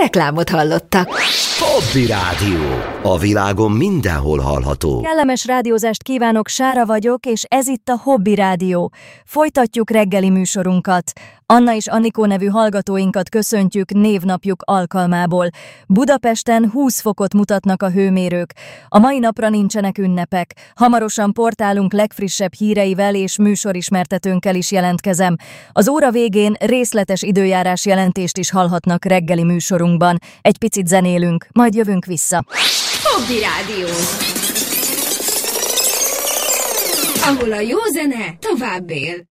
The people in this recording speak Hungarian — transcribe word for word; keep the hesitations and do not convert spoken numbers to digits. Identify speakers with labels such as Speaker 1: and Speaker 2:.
Speaker 1: Reklámot hallottak.
Speaker 2: Hobby Rádió. A világon mindenhol hallható.
Speaker 3: Kellemes rádiózást kívánok, Sára vagyok, és ez itt a Hobby Rádió. Folytatjuk reggeli műsorunkat. Anna és Anikó nevű hallgatóinkat köszöntjük névnapjuk alkalmából. Budapesten húsz fokot mutatnak a hőmérők. A mai napra nincsenek ünnepek. Hamarosan portálunk legfrissebb híreivel és műsorismertetőnkkel is jelentkezem. Az óra végén részletes időjárás jelentést is hallhatnak reggeli műsorunkban. Egy picit zenélünk, majd jövünk vissza.
Speaker 1: Hobby Rádió. Ahol a jó zene tovább él.